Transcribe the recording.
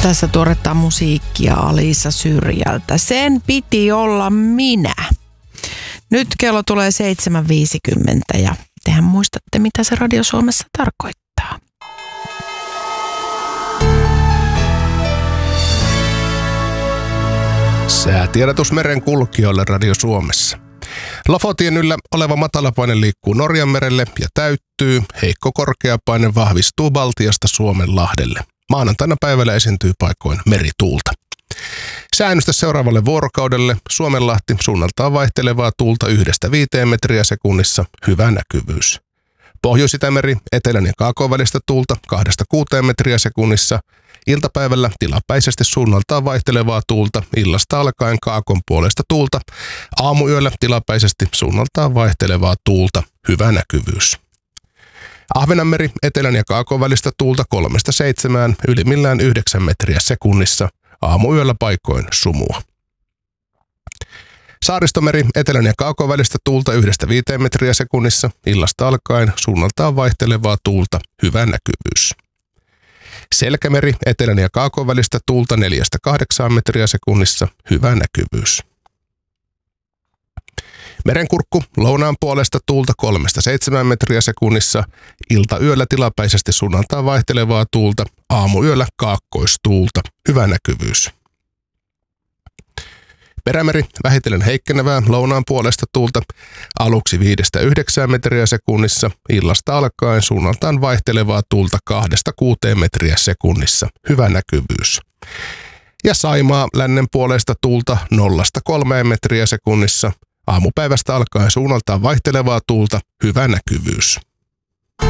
Tässä tuoretta musiikkia Alisa Syrjältä. Sen piti olla minä. Nyt kello tulee 7.50 ja tehän muistatte, mitä se Radio Suomessa tarkoittaa. Säätiedotus merenkulkijoille Radio Suomessa. Lofotien yllä oleva matalapaine liikkuu Norjanmerelle ja täyttyy. Heikko korkeapaine vahvistuu Baltiasta Suomenlahdelle. Maanantaina päivällä esiintyy paikoin merituulta. Säännöstä seuraavalle vuorokaudelle Suomenlahti suunnaltaan vaihtelevaa tuulta 1-5 metriä sekunnissa, hyvä näkyvyys. Pohjois-Itämeri etelän ja kaakon välistä tuulta 2-6 metriä sekunnissa. Iltapäivällä tilapäisesti suunnaltaan vaihtelevaa tuulta, illasta alkaen kaakon puolesta tuulta. Aamuyöllä tilapäisesti suunnaltaan vaihtelevaa tuulta, hyvä näkyvyys. Ahvenanmeri etelän ja kaakon välistä tuulta 3-7, ylimmillään 9 metriä sekunnissa. Aamuyöllä paikoin sumua. Saaristomeri etelän ja kaakon välistä tuulta 1-5 metriä sekunnissa. Illasta alkaen suunnaltaan vaihtelevaa tuulta, hyvä näkyvyys. Selkämeri etelän ja kaakon välistä tuulta 4-8 metriä sekunnissa, hyvä näkyvyys. Merenkurkku lounaan puolesta tuulta 3-7 metriä sekunnissa, iltayöllä tilapäisesti suunnaltaan vaihtelevaa tuulta, aamuyöllä kaakkoistuulta, hyvä näkyvyys. Perämeri vähitellen heikkenevää lounaan puolesta tuulta, aluksi 5-9 metriä sekunnissa, illasta alkaen suunnaltaan vaihtelevaa tuulta 2-6 metriä sekunnissa, hyvä näkyvyys. Ja Saimaa lännen puolesta tuulta 0-3 metriä sekunnissa, aamupäivästä alkaen suunnaltaan vaihtelevaa tuulta, hyvä näkyvyys.